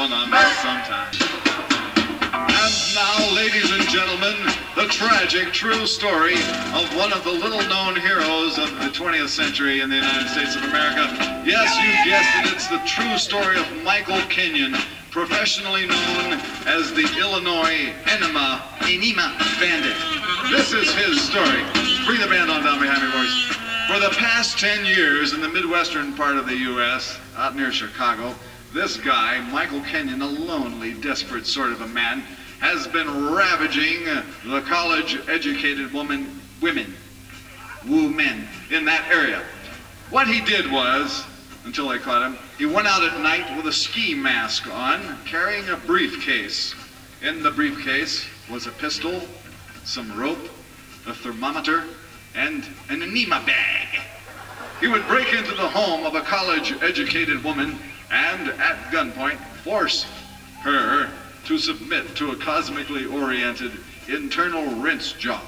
down on me sometime. And now, ladies and gentlemen, the tragic, true story of one of the little-known heroes of the 20th century in the United States of America. Yes, you guessed it, it's the true story of Michael Kenyon, professionally known as the Illinois Enema Bandit. This is his story. Bring the band on down behind me, boys. For the past 10 years in the Midwestern part of the U.S., out near Chicago, this guy, Michael Kenyon, a lonely, desperate sort of a man, has been ravaging the college-educated women in that area. What he did was, until they caught him, he went out at night with a ski mask on, carrying a briefcase. In the briefcase was a pistol, some rope, a thermometer, and an enema bag. He would break into the home of a college-educated woman and, at gunpoint, force her to submit to a cosmically oriented internal rinse job.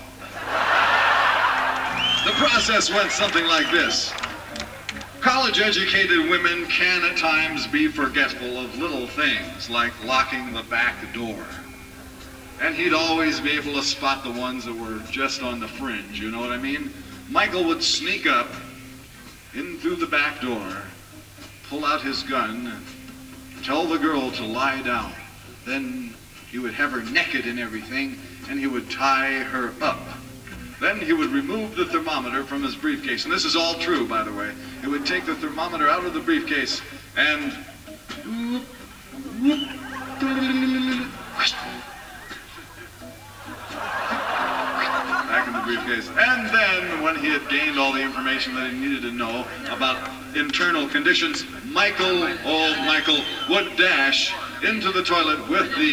The process went something like this. College-educated women can at times be forgetful of little things like locking the back door. And he'd always be able to spot the ones that were just on the fringe, you know what I mean? Michael would sneak up in through the back door, pull out his gun, tell the girl to lie down. Then he would have her naked and everything, and he would tie her up. Then he would remove the thermometer from his briefcase. And this is all true, by the way. He would take the thermometer out of the briefcase and back in the briefcase. And then, when he had gained all the information that he needed to know about internal conditions, Michael, old Michael, would dash into the toilet with the